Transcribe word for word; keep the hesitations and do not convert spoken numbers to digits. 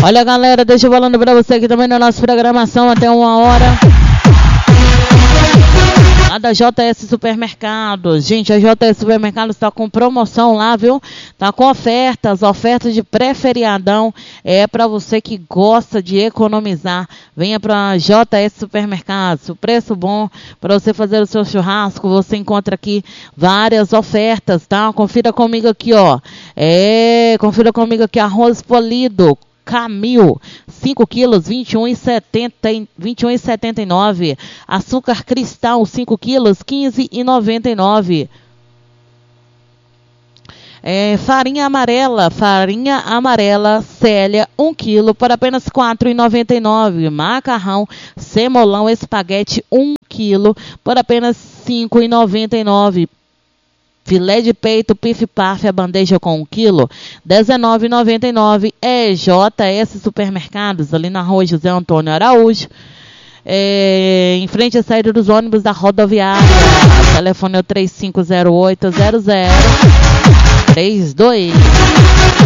Olha, galera, deixa eu falando pra você aqui também na nossa programação até uma hora. Lá da J S Supermercado. Gente, a J S Supermercado está com promoção lá, viu? Tá com ofertas, ofertas de pré-feriadão. É para você que gosta de economizar. Venha para J S Supermercados. O preço bom para você fazer o seu churrasco. Você encontra aqui várias ofertas, tá? Confira comigo aqui, ó. É, confira comigo aqui, arroz polido Camil, cinco quilos, vinte e um reais e setenta e nove centavos. Açúcar cristal, cinco quilos, quinze reais e noventa e nove centavos. É, farinha amarela, farinha amarela Célia, um quilo, por apenas quatro reais e noventa e nove centavos. Macarrão semolão espaguete, um quilo, por apenas cinco reais e noventa e nove centavos. Filé de peito, pife paf, a bandeja com um quilo, dezenove reais e noventa e nove centavos. É J S Supermercados, ali na rua José Antônio Araújo, é, em frente à saída dos ônibus da rodoviária. O telefone é o três cinco zero oito, zero zero três dois.